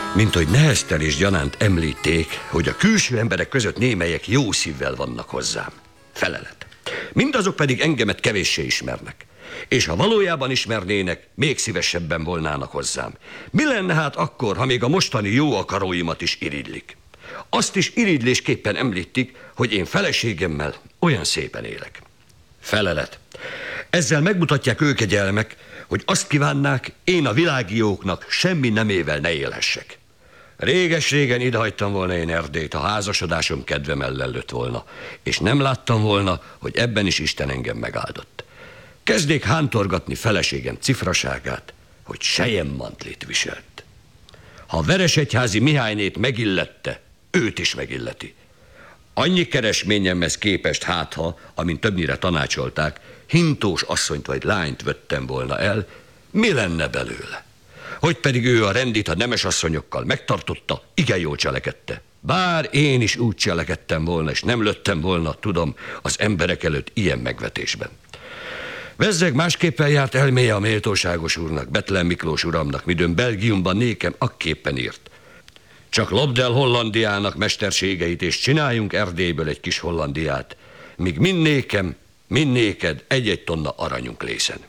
Mint hogy neheztel és gyanánt említék, hogy a külső emberek között némelyek jó szívvel vannak hozzám. Felelet. Mindazok pedig engemet kevéssé ismernek. És ha valójában ismernének, még szívesebben volnának hozzám. Mi lenne hát akkor, ha még a mostani jó akaróimat is irigylik? Azt is irigylésképpen említik, hogy én feleségemmel olyan szépen élek. Felelet. Ezzel megmutatják ők egyelmek, hogy azt kívánnák, én a világi jóknak semmi nemével ne élhessek. Réges-régen idehagytam volna én Erdélyt, ha házasodásom kedvem ellett volna, és nem láttam volna, hogy ebben is Isten engem megáldott. Kezdék hántorgatni feleségem cifraságát, hogy selyemmantlit viselt. Ha Veresegyházi Mihálynét megillette, őt is megilleti. Annyi keresményemhez képest hátha, amint többnyire tanácsolták, hintós asszonyt vagy lányt vettem volna el, mi lenne belőle? Hogy pedig ő a rendit a nemes asszonyokkal megtartotta, igen jól cselekedte. Bár én is úgy cselekedtem volna, és nem lőttem volna, tudom, az emberek előtt ilyen megvetésben. Vezzeg másképpen járt elméje a méltóságos úrnak, Bethlen Miklós uramnak, midőn Belgiumban nékem akképpen írt. Csak lopd el Hollandiának mesterségeit, és csináljunk Erdélyből egy kis Hollandiát, míg mind nékem, mind néked egy-egy tonna aranyunk lészen.